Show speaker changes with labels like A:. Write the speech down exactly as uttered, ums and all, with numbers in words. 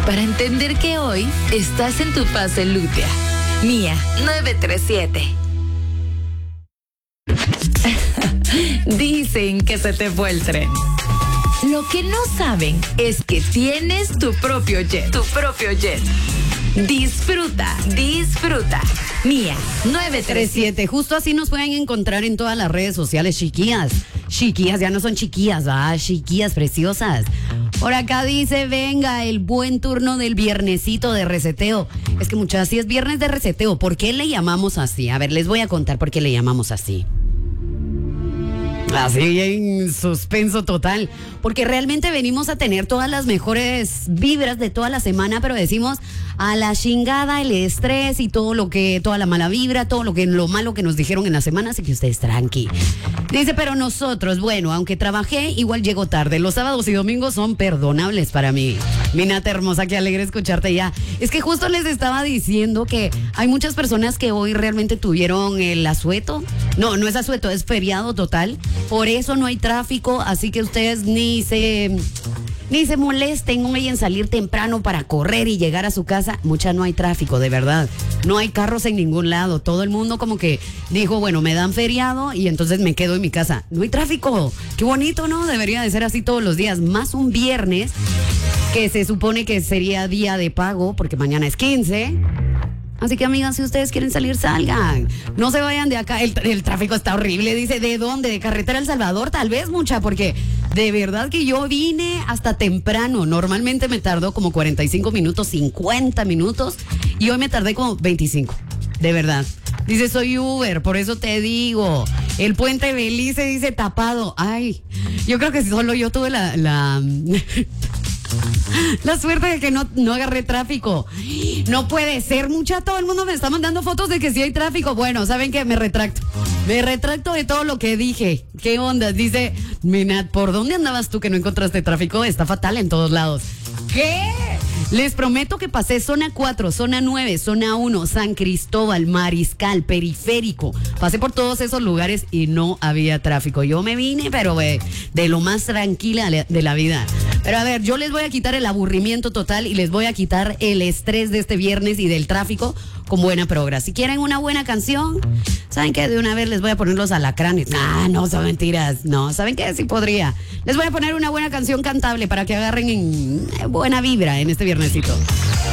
A: para entender que hoy estás en tu fase lútea. Mía nueve tres siete. Dicen que se te fue el tren. Lo que no saben es que tienes tu propio jet. Tu propio jet. Disfruta, disfruta. Mía nueve tres siete.
B: Justo así nos pueden encontrar en todas las redes sociales, chiquillas. Chiquillas, ya no son chiquillas, ¿verdad? Chiquillas preciosas. Por acá dice, venga, el buen turno del viernesito de reseteo. Es que muchachas, si es viernes de reseteo, ¿por qué le llamamos así? A ver, les voy a contar por qué le llamamos así. Así en suspenso total, porque realmente venimos a tener todas las mejores vibras de toda la semana, pero decimos a la chingada el estrés y todo lo que, toda la mala vibra, todo lo que lo malo que nos dijeron en la semana, así que ustedes tranqui. Dice, pero nosotros, bueno, aunque trabajé, igual llego tarde. Los sábados y domingos son perdonables para mí. Mi Nata hermosa, qué alegre escucharte ya. Es que justo les estaba diciendo que hay muchas personas que hoy realmente tuvieron el asueto. No, no es asueto, es feriado total. Por eso no hay tráfico, así que ustedes ni se ni se molesten hoy en salir temprano para correr y llegar a su casa. Mucha no hay tráfico, de verdad. No hay carros en ningún lado. Todo el mundo como que dijo, bueno, me dan feriado y entonces me quedo en mi casa. No hay tráfico. Qué bonito, ¿no? Debería de ser así todos los días. Más un viernes, que se supone que sería día de pago, porque mañana es quince. Así que, amigas, si ustedes quieren salir, salgan. No se vayan de acá. El, el tráfico está horrible. Dice, ¿de dónde? ¿De Carretera El Salvador? Tal vez, mucha, porque de verdad que yo vine hasta temprano. Normalmente me tardó como cuarenta y cinco minutos, cincuenta minutos. Y hoy me tardé como veinticinco. De verdad. Dice, soy Uber, por eso te digo. El puente Belice dice tapado. Ay, yo creo que solo yo tuve la... la... La suerte de que no, no agarré tráfico. No puede ser, mucha. Todo el mundo me está mandando fotos de que sí hay tráfico. Bueno, ¿saben qué? Me retracto. Me retracto de todo lo que dije. ¿Qué onda? Dice, Minat, ¿por dónde andabas tú que no encontraste tráfico? Está fatal en todos lados. ¿Qué? Les prometo que pasé zona cuatro, zona nueve, zona uno, San Cristóbal, Mariscal, Periférico. Pasé por todos esos lugares y no había tráfico. Yo me vine, pero de, de lo más tranquila de la vida. Pero a ver, yo les voy a quitar el aburrimiento total y les voy a quitar el estrés de este viernes y del tráfico con buena progra. Si quieren una buena canción, ¿saben qué? De una vez les voy a poner los alacranes. Ah, no, son mentiras. No, ¿saben qué? Sí podría. Les voy a poner una buena canción cantable para que agarren en buena vibra en este viernesito.